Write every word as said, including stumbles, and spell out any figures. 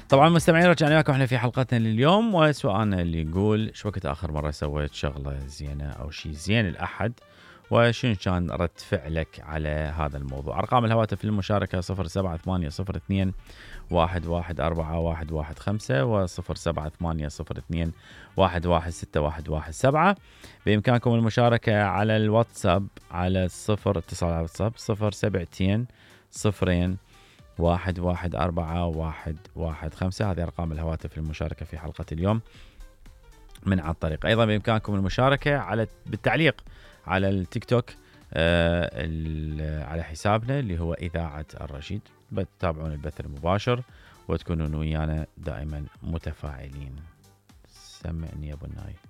طبعا مستمعين، رجعنا لكم احنا في حلقتنا لليوم، وسؤالنا اللي يقول شو وقت اخر مره سويت شغله زينه او شيء زين الاحد، وشنو كان رد فعلك على هذا الموضوع. ارقام الهواتف للمشاركه صفر سبعة ثمانية صفر اثنين واحد واحد أربعة واحد واحد خمسة وصفر سبعة ثمانية صفر اثنين واحد واحد ستة واحد واحد سبعة. بإمكانكم المشاركة على الواتساب على الصفر اتصال على الواتساب صفر سبعتين صفرين واحد واحد أربعة واحد واحد خمسة. هذه أرقام الهواتف للمشاركة في حلقة اليوم من على الطريق. أيضا بإمكانكم المشاركة على بالتعليق على التيك توك آه على حسابنا اللي هو إذاعة الرشيد. بتتابعون البث المباشر وتكونون ويانا دائما متفاعلين. سمعني يا ابو الناي.